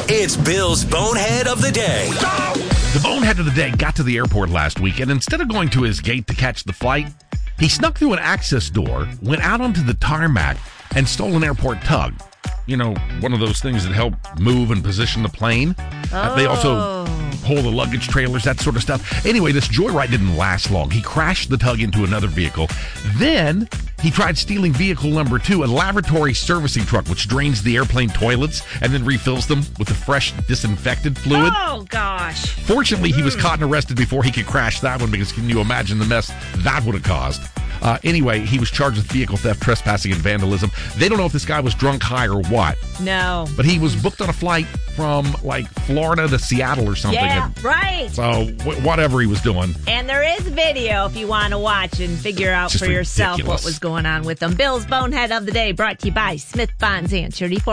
It's Bill's Bonehead of the Day. The Bonehead of the Day got to the airport last week, and instead of going to his gate to catch the flight, he snuck through an access door, went out onto the tarmac, and stole an airport tug. You know, one of those things that help move and position the plane. They also pull the luggage trailers, that sort of stuff. Anyway, this joyride didn't last long. He crashed the tug into another vehicle. Then he tried stealing vehicle number 2, a laboratory servicing truck, which drains the airplane toilets and then refills them with the fresh disinfected fluid. Oh, gosh. Fortunately, he was caught and arrested before he could crash that one, because can you imagine the mess that would have caused? Anyway, he was charged with vehicle theft, trespassing, and vandalism. They don't know if this guy was drunk, high, or what. No. But he was booked on a flight from, like, Florida to Seattle or something. Yeah, right. So, whatever he was doing. And there is video if you want to watch and figure out Just for yourself ridiculous. what was going on with them. Bill's Bonehead of the Day brought to you by Smith Bonds and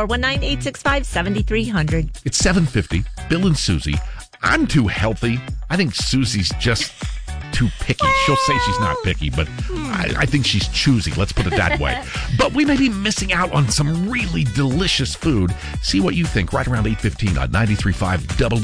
3419-865-7300. It's 7:50. Bill and Susie. I'm too healthy. I think Susie's just too picky. She'll say she's not picky, but I think she's choosy. Let's put it that way. But we may be missing out on some really delicious food. See what you think right around 8:15 on 93.5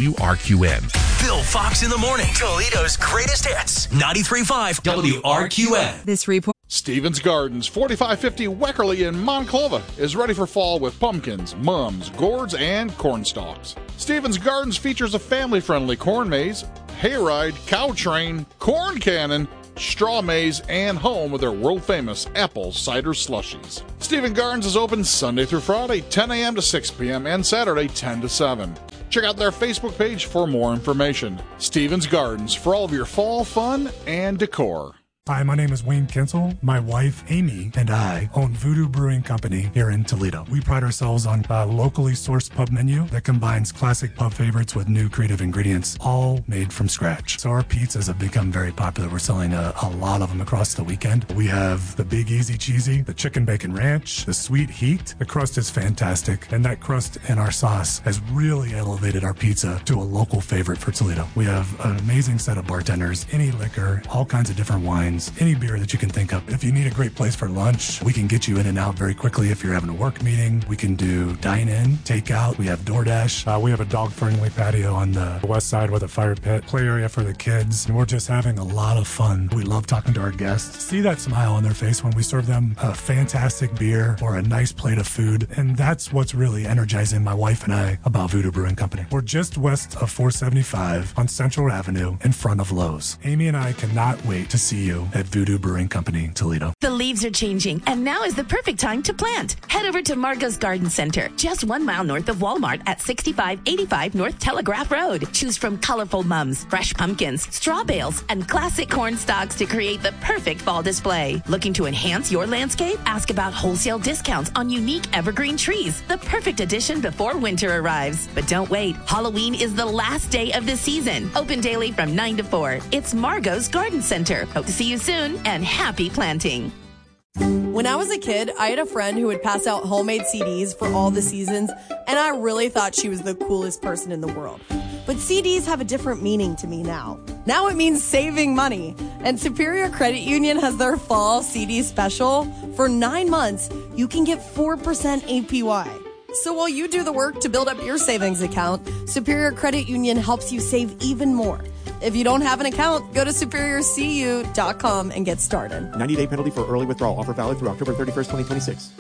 WRQN. Bill Fox in the morning. Toledo's greatest hits. 93.5 WRQN. This report. Stevens Gardens, 4550 Weckerly in Monclova, is ready for fall with pumpkins, mums, gourds, and corn stalks. Stevens Gardens features a family-friendly corn maze, hayride, cow train, corn cannon, straw maze, and home with their world-famous apple cider slushies. Stevens Gardens is open Sunday through Friday, 10 a.m. to 6 p.m., and Saturday, 10 to 7. Check out their Facebook page for more information. Stevens Gardens, for all of your fall fun and decor. Hi, my name is Wayne Kinsel. My wife, Amy, and I own Voodoo Brewing Company here in Toledo. We pride ourselves on a locally sourced pub menu that combines classic pub favorites with new creative ingredients, all made from scratch. So our pizzas have become very popular. We're selling a lot of them across the weekend. We have the Big Easy Cheesy, the Chicken Bacon Ranch, the Sweet Heat. The crust is fantastic, and that crust and our sauce has really elevated our pizza to a local favorite for Toledo. We have an amazing set of bartenders, any liquor, all kinds of different wines, any beer that you can think of. If you need a great place for lunch, we can get you in and out very quickly. If you're having a work meeting, we can do dine-in, takeout. We have DoorDash. We have a dog-friendly patio on the west side with a fire pit, play area for the kids, and we're just having a lot of fun. We love talking to our guests. See that smile on their face when we serve them a fantastic beer or a nice plate of food, and that's what's really energizing my wife and I about Voodoo Brewing Company. We're just west of 475 on Central Avenue in front of Lowe's. Amy and I cannot wait to see you at Voodoo Brewing Company, Toledo. The leaves are changing, and now is the perfect time to plant. Head over to Margot's Garden Center, just 1 mile north of Walmart at 6585 North Telegraph Road. Choose from colorful mums, fresh pumpkins, straw bales, and classic corn stalks to create the perfect fall display. Looking to enhance your landscape? Ask about wholesale discounts on unique evergreen trees, the perfect addition before winter arrives. But don't wait. Halloween is the last day of the season. Open daily from 9 to 4. It's Margot's Garden Center. Hope to see you soon, and happy planting. When I was a kid, I had a friend who would pass out homemade CDs for all the seasons, and I really thought she was the coolest person in the world. But CDs have a different meaning to me now. Now it means saving money. And Superior Credit Union has their fall CD special. For 9 months, you can get 4% APY. So while you do the work to build up your savings account, Superior Credit Union helps you save even more. If you don't have an account, go to superiorcu.com and get started. 90-day penalty for early withdrawal. Offer valid through October 31st, 2026.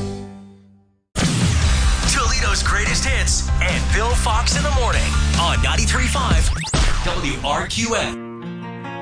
Toledo's greatest hits and Bill Fox in the morning on 93.5 WRQN.